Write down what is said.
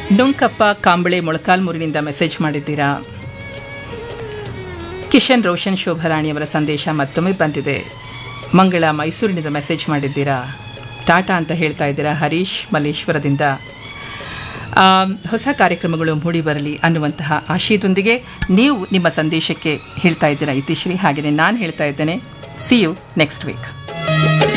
ಡುಂಕಪ್ಪ Kamble ಮೊಳಕಾಲ್ಮೂರಿನಿಂದ message ಮಾಡಿದ್ದೀರಾ. ಕಿಶನ್ ರೋಷನ್ ಶೋಭರಾಣಿಯವರ ಸಂದೇಶ ಮತ್ತೊಮ್ಮೆ ಬಂದಿದೆ. ಮಂಗಳ ಮೈಸೂರಿನಿಂದ ಮೆಸೇಜ್ ಮಾಡಿದ್ದೀರಾ. ಟಾಟಾ ಅಂತ ಹೇಳ್ತಾ ಇದ್ದೀರಾ. ಹರೀಶ್ ಮಲ್ಲೇಶ್ವರದಿಂದ ಹೊಸ ಕಾರ್ಯಕ್ರಮಗಳು ಮೂಡಿ ಬರಲಿ ಅನ್ನುವಂತಹ ಆಶಯದೊಂದಿಗೆ ನೀವು ನಿಮ್ಮ ಸಂದೇಶಕ್ಕೆ ಹೇಳ್ತಾ ಇದ್ದೀರಾ ಇತಿಶ್ರೀ. ಹಾಗೆಯೇ ನಾನು ಹೇಳ್ತಾ ಇದ್ದೇನೆ, ಸಿ ಯು ನೆಕ್ಸ್ಟ್ ವೀಕ್.